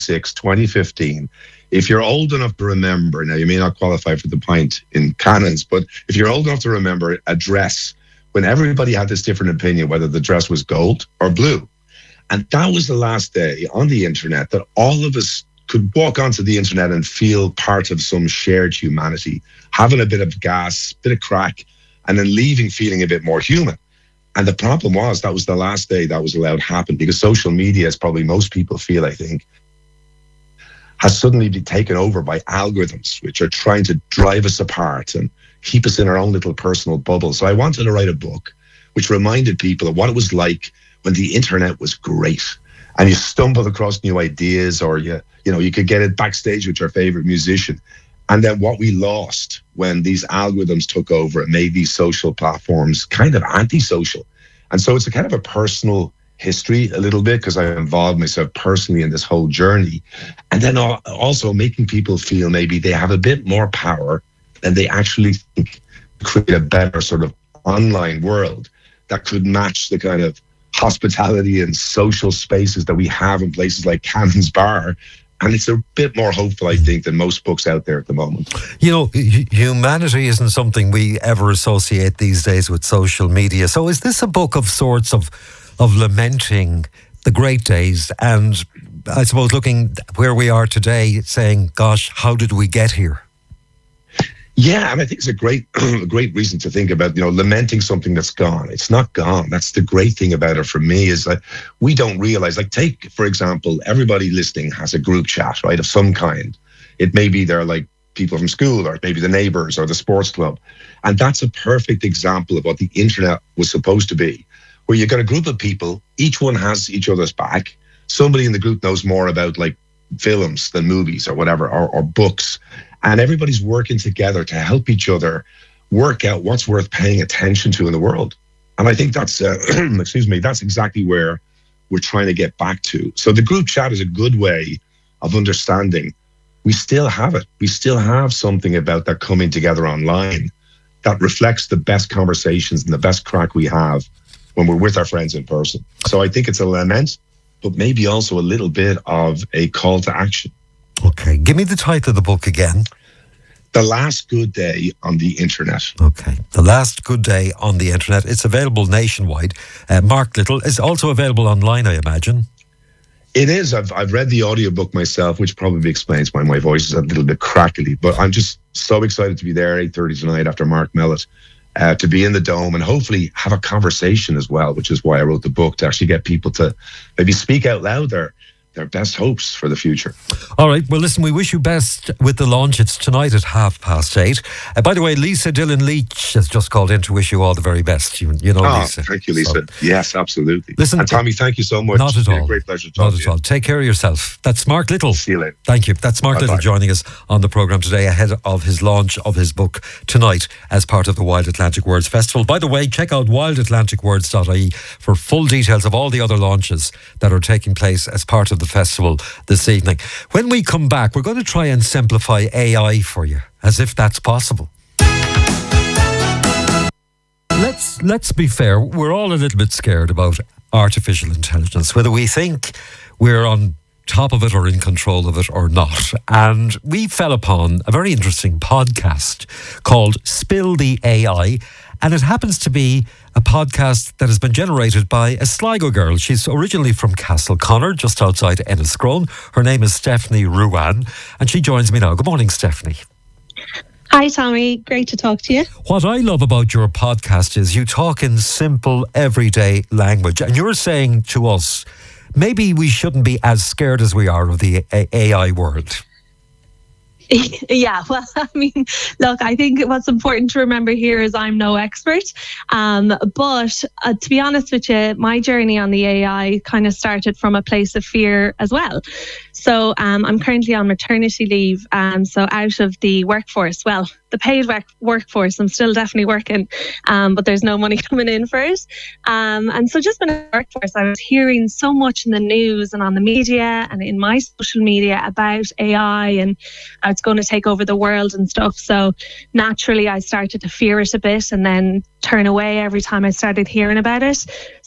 2015. If you're old enough to remember, now you may not qualify for the pint in cannons, but if you're old enough to remember a dress, when everybody had this different opinion whether the dress was gold or blue. And that was the last day on the internet that all of us could walk onto the internet and feel part of some shared humanity, having a bit of gas, bit of crack, and then leaving feeling a bit more human. And the problem was that was the last day that was allowed to happen, because social media, as probably most people feel, I think, has suddenly been taken over by algorithms, which are trying to drive us apart and keep us in our own little personal bubble. So I wanted to write a book which reminded people of what it was like when the internet was great, and you stumbled across new ideas, or you could get it backstage with your favorite musician. And then what we lost when these algorithms took over and made these social platforms kind of antisocial. And so it's a kind of a personal history a little bit, because I involved myself personally in this whole journey. And then also making people feel maybe they have a bit more power than they actually think, to create a better sort of online world that could match the kind of hospitality and social spaces that we have in places like Cannons Bar. And it's a bit more hopeful, I think, than most books out there at the moment. You know, humanity isn't something we ever associate these days with social media. So is this a book of sorts of lamenting the great days, and I suppose looking where we are today, saying, gosh, how did we get here? Yeah, and I think it's a great reason to think about, lamenting something that's gone. It's not gone. That's the great thing about it for me, is that we don't realize, like, take, for example, everybody listening has a group chat, right, of some kind. It may be they're like people from school, or maybe the neighbors or the sports club. And that's a perfect example of what the internet was supposed to be, where you've got a group of people, each one has each other's back. Somebody in the group knows more about like films than movies or whatever, or books. And everybody's working together to help each other work out what's worth paying attention to in the world. And I think that's, that's exactly where we're trying to get back to. So the group chat is a good way of understanding we still have it. We still have something about that coming together online that reflects the best conversations and the best crack we have when we're with our friends in person. So I think it's a lament, but maybe also a little bit of a call to action. Okay, give me the title of the book again. The Last Good Day on the Internet. Okay, The Last Good Day on the Internet. It's available nationwide. Mark Little is also available online, I imagine. It is. I've read the audiobook myself, which probably explains why my voice is a little bit crackly. But I'm just so excited to be there at 8:30 tonight after Mark Mellett, to be in the Dome and hopefully have a conversation as well, which is why I wrote the book, to actually get people to maybe speak out loud their best hopes for the future. All right. Well, listen, we wish you best with the launch. It's tonight at 8:30. By the way, Lisa Dillon Leach has just called in to wish you all the very best. You know, Lisa. Thank you, Lisa. So, yes, absolutely. Listen, and Tommy, thank you so much. Not at all. It's a great pleasure to talk to you. Not at all. Take care of yourself. That's Mark Little. See you later. Thank you. That's Mark Little joining us on the programme today ahead of his launch of his book tonight as part of the Wild Atlantic Words Festival. By the way, check out wildatlanticwords.ie for full details of all the other launches that are taking place as part of the festival this evening. When we come back, we're going to try and simplify AI for you, as if that's possible. Let's be fair, we're all a little bit scared about artificial intelligence, whether we think we're on top of it or in control of it or not. And we fell upon a very interesting podcast called Spill the AI, and it happens to be a podcast that has been generated by a Sligo girl. She's originally from Castleconnor, just outside Enniscrone. Her name is Stephanie Ruan, and she joins me now. Good morning, Stephanie. Hi, Tommy. Great to talk to you. What I love about your podcast is you talk in simple, everyday language, and you're saying to us, maybe we shouldn't be as scared as we are of the AI world. Yeah, well, I mean, look, I think what's important to remember here is I'm no expert. But to be honest with you, my journey on the AI kind of started from a place of fear as well. So I'm currently on maternity leave, so out of the workforce. Well, the paid workforce, I'm still definitely working, but there's no money coming in for it. And so just when in the workforce, I was hearing so much in the news and on the media and in my social media about AI and how it's going to take over the world and stuff. So naturally, I started to fear it a bit and then turn away every time I started hearing about it.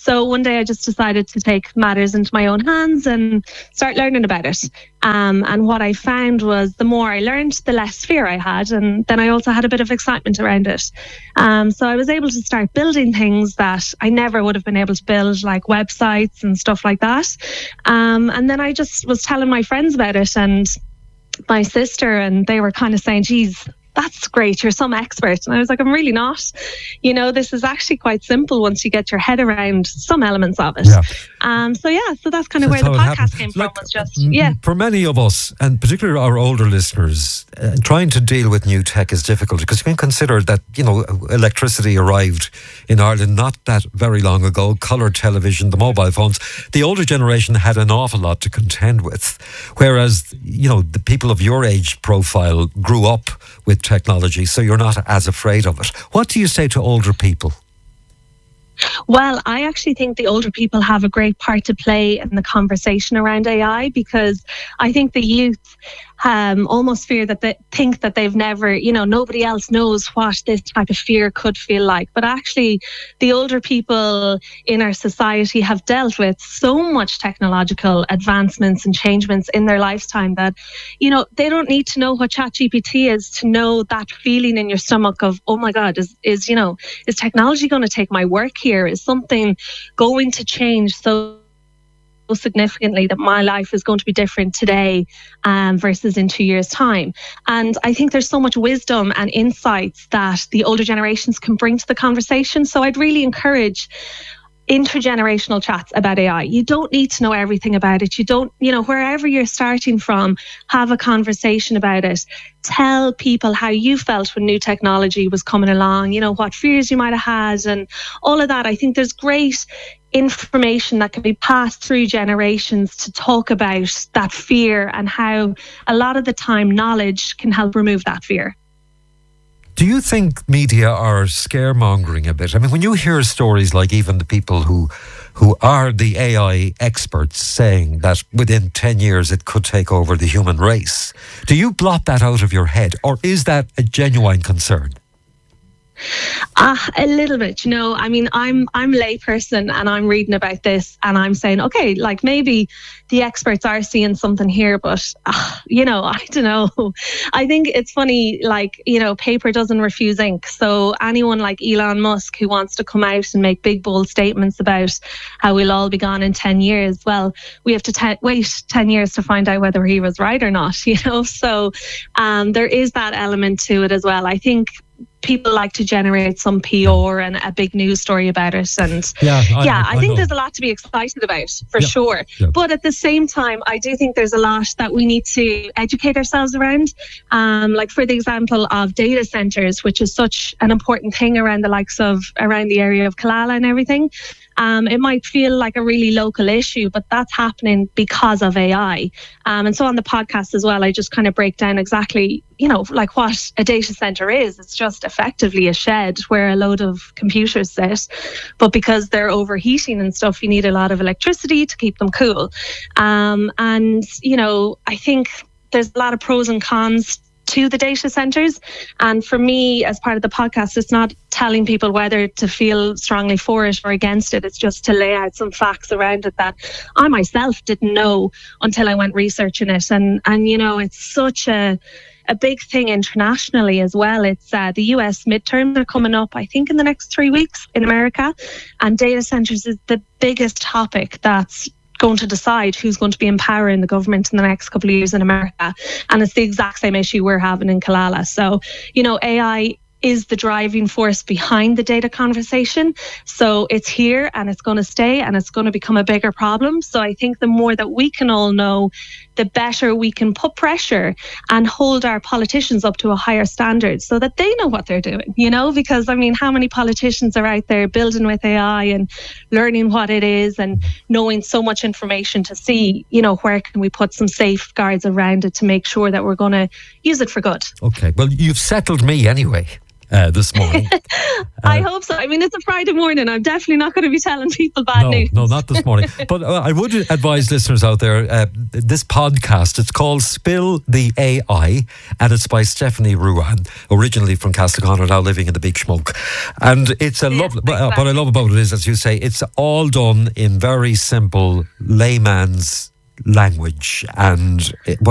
So one day I just decided to take matters into my own hands and start learning about it. And what I found was the more I learned, the less fear I had. And then I also had a bit of excitement around it. So I was able to start building things that I never would have been able to build, like websites and stuff like that. And then I just was telling my friends about it and my sister, and they were kind of saying, geez, that's great, you're some expert. And I was like, I'm really not. This is actually quite simple once you get your head around some elements of it. So that's kind of where the podcast came from. Was just for many of us, and particularly our older listeners, trying to deal with new tech is difficult, because you can consider that electricity arrived in Ireland not that very long ago, colour television, the mobile phones. The older generation had an awful lot to contend with, whereas the people of your age profile grew up with technology, so you're not as afraid of it. What do you say to older people? Well, I actually think the older people have a great part to play in the conversation around AI, because I think the youth almost fear that they think that they've never, nobody else knows what this type of fear could feel like. But actually, the older people in our society have dealt with so much technological advancements and changements in their lifetime that, they don't need to know what ChatGPT is to know that feeling in your stomach of, oh my God, is technology going to take my work here? Is something going to change so significantly that my life is going to be different today versus in 2 years' time? And I think there's so much wisdom and insights that the older generations can bring to the conversation. So I'd really encourage intergenerational chats about AI. You don't need to know everything about it. You don't, wherever you're starting from, have a conversation about it. Tell people how you felt when new technology was coming along, what fears you might have had and all of that. I think there's great information that can be passed through generations to talk about that fear, and how a lot of the time knowledge can help remove that fear. Do you think media are scaremongering a bit? I mean, when you hear stories like even the people who are the AI experts saying that within 10 years it could take over the human race, do you blot that out of your head, or is that a genuine concern? A little bit, I mean, I'm a layperson and I'm reading about this and I'm saying, okay, like maybe the experts are seeing something here, but I don't know. I think it's funny, paper doesn't refuse ink. So anyone like Elon Musk who wants to come out and make big, bold statements about how we'll all be gone in 10 years, well, we have to wait 10 years to find out whether he was right or not, So there is that element to it as well. I think people like to generate some PR and a big news story about it. And I think there's a lot to be excited about, for sure. Yeah. But at the same time, I do think there's a lot that we need to educate ourselves around. Like for the example of data centres, which is such an important thing around around the area of Killala and everything. It might feel like a really local issue, but that's happening because of AI. And so on the podcast as well, I just kind of break down exactly, what a data center is. It's just effectively a shed where a load of computers sit. But because they're overheating and stuff, you need a lot of electricity to keep them cool. And, I think there's a lot of pros and cons to the data centres. And for me, as part of the podcast, it's not telling people whether to feel strongly for it or against it. It's just to lay out some facts around it that I myself didn't know until I went researching it. And it's such a big thing internationally as well. It's the US midterms are coming up, I think, in the next 3 weeks in America. And data centres is the biggest topic that's going to decide who's going to be in power in the government in the next couple of years in America. And it's the exact same issue we're having in Killala. So, AI is the driving force behind the data conversation. So it's here and it's going to stay and it's going to become a bigger problem. So I think the more that we can all know, the better we can put pressure and hold our politicians up to a higher standard so that they know what they're doing, because how many politicians are out there building with AI and learning what it is and knowing so much information to see, where can we put some safeguards around it to make sure that we're going to use it for good. Okay, well, you've settled me anyway. this morning. I hope so. I mean, it's a Friday morning. I'm definitely not going to be telling people bad news. No, not this morning. But I would advise listeners out there, this podcast, it's called Spill the AI, and it's by Stephanie Ruan, originally from Castleconnor, now living in the Big Smoke. And it's a lovely, what I love about it is, as you say, it's all done in very simple layman's language. And